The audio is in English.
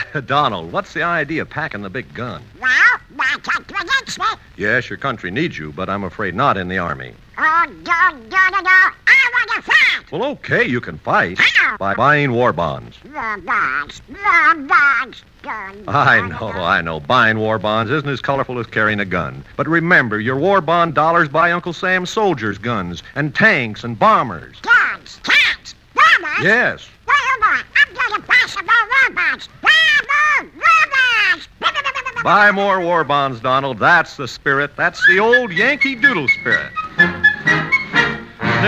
Donald, what's the idea of packing the big gun? Well, my country needs me. Yes, your country needs you, but I'm afraid not in the Army. Oh, no. I want to fight. Well, okay, you can fight How? by buying war bonds. The bonds. I know. Buying war bonds isn't as colorful as carrying a gun. But remember, your war bond dollars buy Uncle Sam's soldiers guns and tanks and bombers. Guns, tanks, bombers. Yes. Well, I'm going to buy some more robots. Buy more war bonds, Donald. That's the spirit. That's the old Yankee Doodle spirit.